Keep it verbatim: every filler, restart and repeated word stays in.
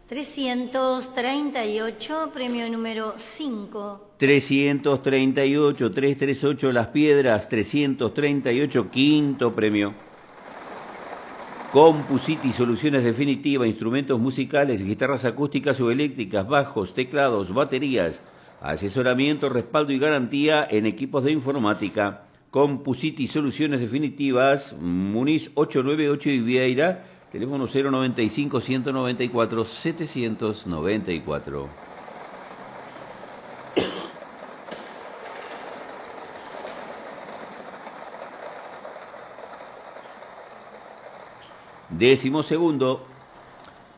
trescientos treinta y ocho, premio número cinco. trescientos treinta y ocho, trescientos treinta y ocho Las Piedras, trescientos treinta y ocho, quinto premio. Compusiti, soluciones definitivas, instrumentos musicales, guitarras acústicas o eléctricas, bajos, teclados, baterías, asesoramiento, respaldo y garantía en equipos de informática. Compusiti, soluciones definitivas, Muniz ochocientos noventa y ocho y Vieira, teléfono cero noventa y cinco, ciento noventa y cuatro, setecientos noventa y cuatro. Décimo segundo.